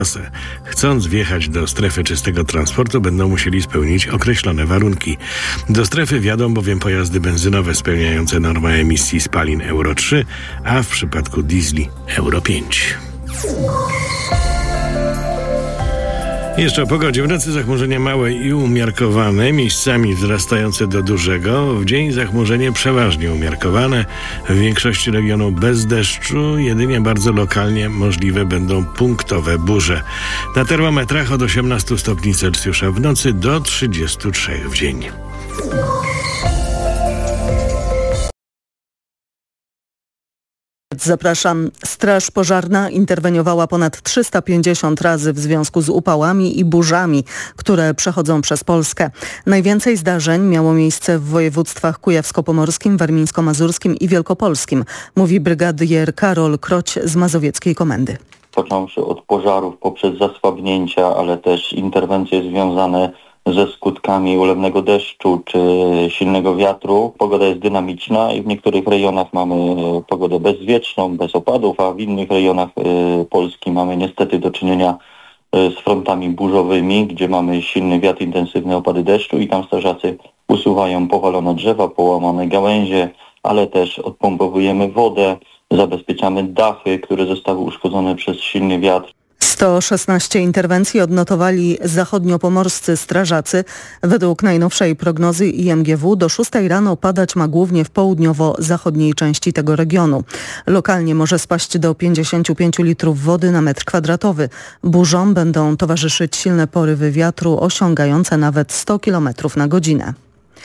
Chcąc wjechać do strefy czystego transportu, będą musieli spełnić określone warunki. Do strefy wjadą bowiem pojazdy benzynowe spełniające normę emisji spalin Euro 3, a w przypadku diesli Euro 5. Jeszcze o pogodzie. W nocy zachmurzenie małe i umiarkowane, miejscami wzrastające do dużego. W dzień zachmurzenie przeważnie umiarkowane. W większości regionu bez deszczu, jedynie bardzo lokalnie możliwe będą punktowe burze. Na termometrach od 18 stopni Celsjusza w nocy do 33 w dzień. Zapraszam. Straż Pożarna interweniowała ponad 350 razy w związku z upałami i burzami, które przechodzą przez Polskę. Najwięcej zdarzeń miało miejsce w województwach kujawsko-pomorskim, warmińsko-mazurskim i wielkopolskim, mówi brygadier Karol Kroć z Mazowieckiej Komendy. Począwszy od pożarów poprzez zasłabnięcia, ale też interwencje związane ze skutkami ulewnego deszczu czy silnego wiatru. Pogoda jest dynamiczna i w niektórych rejonach mamy pogodę bezwietrzną, bez opadów, a w innych rejonach Polski mamy niestety do czynienia z frontami burzowymi, gdzie mamy silny wiatr, intensywne opady deszczu i tam strażacy usuwają powalone drzewa, połamane gałęzie, ale też odpompowujemy wodę, zabezpieczamy dachy, które zostały uszkodzone przez silny wiatr. 116 interwencji odnotowali zachodniopomorscy strażacy. Według najnowszej prognozy IMGW do 6 rano padać ma głównie w południowo-zachodniej części tego regionu. Lokalnie może spaść do 55 litrów wody na metr kwadratowy. Burzom będą towarzyszyć silne porywy wiatru osiągające nawet 100 km na godzinę.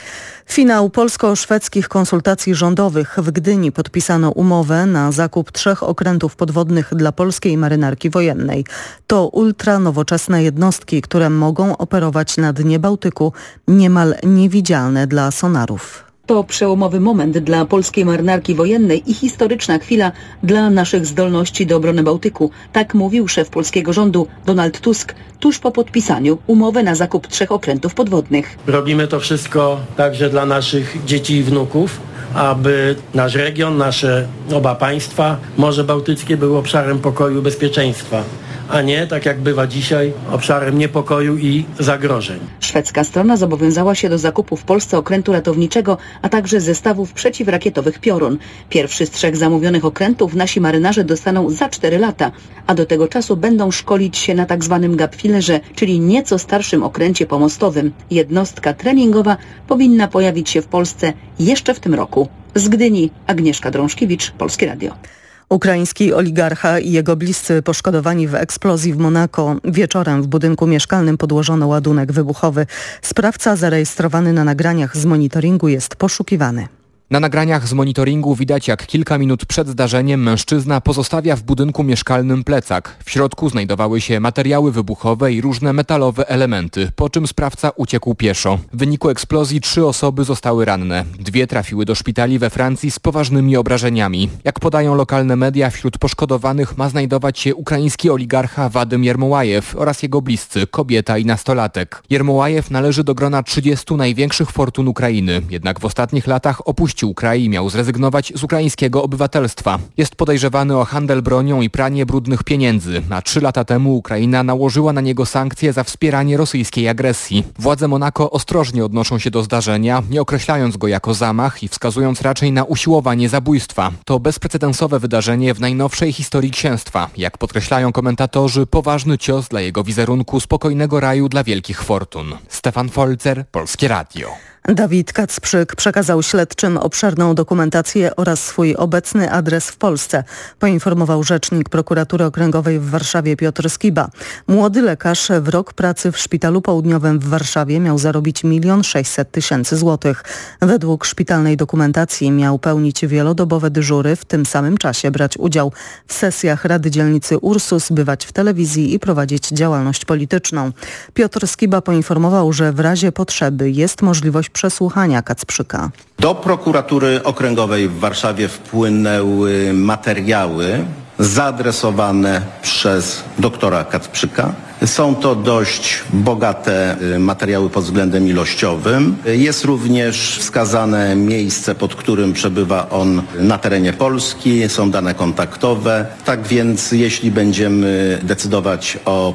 Finał polsko-szwedzkich konsultacji rządowych. W Gdyni podpisano umowę na zakup 3 okrętów podwodnych dla polskiej marynarki wojennej. To ultranowoczesne jednostki, które mogą operować na dnie Bałtyku, niemal niewidzialne dla sonarów. To przełomowy moment dla polskiej marynarki wojennej i historyczna chwila dla naszych zdolności do obrony Bałtyku. Tak mówił szef polskiego rządu Donald Tusk tuż po podpisaniu umowy na zakup 3 okrętów podwodnych. Robimy to wszystko także dla naszych dzieci i wnuków, aby nasz region, nasze oba państwa, Morze Bałtyckie były obszarem pokoju i bezpieczeństwa, a nie, tak jak bywa dzisiaj, obszarem niepokoju i zagrożeń. Szwedzka strona zobowiązała się do zakupu w Polsce okrętu ratowniczego, a także zestawów przeciwrakietowych Piorun. Pierwszy z 3 zamówionych okrętów nasi marynarze dostaną za 4 lata, a do tego czasu będą szkolić się na tzw. gapfilerze, czyli nieco starszym okręcie pomostowym. Jednostka treningowa powinna pojawić się w Polsce jeszcze w tym roku. Z Gdyni Agnieszka Drążkiewicz, Polskie Radio. Ukraiński oligarcha i jego bliscy poszkodowani w eksplozji w Monako. Wieczorem w budynku mieszkalnym podłożono ładunek wybuchowy. Sprawca zarejestrowany na nagraniach z monitoringu jest poszukiwany. Na nagraniach z monitoringu widać, jak kilka minut przed zdarzeniem mężczyzna pozostawia w budynku mieszkalnym plecak. W środku znajdowały się materiały wybuchowe i różne metalowe elementy, po czym sprawca uciekł pieszo. W wyniku eksplozji 3 osoby zostały ranne. 2 trafiły do szpitali we Francji z poważnymi obrażeniami. Jak podają lokalne media, wśród poszkodowanych ma znajdować się ukraiński oligarcha Wadym Jermołajew oraz jego bliscy, kobieta i nastolatek. Jermołajew należy do grona 30 największych fortun Ukrainy, jednak w ostatnich latach opuścił kraj i miał zrezygnować z ukraińskiego obywatelstwa. Jest podejrzewany o handel bronią i pranie brudnych pieniędzy, a 3 lata temu Ukraina nałożyła na niego sankcje za wspieranie rosyjskiej agresji. Władze Monako ostrożnie odnoszą się do zdarzenia, nie określając go jako zamach i wskazując raczej na usiłowanie zabójstwa. To bezprecedensowe wydarzenie w najnowszej historii księstwa. Jak podkreślają komentatorzy, poważny cios dla jego wizerunku spokojnego raju dla wielkich fortun. Stefan Folzer, Polskie Radio. Dawid Kacprzyk przekazał śledczym obszerną dokumentację oraz swój obecny adres w Polsce, poinformował rzecznik Prokuratury Okręgowej w Warszawie Piotr Skiba. Młody lekarz w rok pracy w Szpitalu Południowym w Warszawie miał zarobić 1 600 000 złotych. Według szpitalnej dokumentacji miał pełnić wielodobowe dyżury, w tym samym czasie brać udział w sesjach Rady Dzielnicy Ursus, bywać w telewizji i prowadzić działalność polityczną. Piotr Skiba poinformował, że w razie potrzeby jest możliwość przesłuchania Kacprzyka. Do Prokuratury Okręgowej w Warszawie wpłynęły materiały zaadresowane przez doktora Kacprzyka. Są to dość bogate materiały pod względem ilościowym. Jest również wskazane miejsce, pod którym przebywa on na terenie Polski. Są dane kontaktowe. Tak więc jeśli będziemy decydować o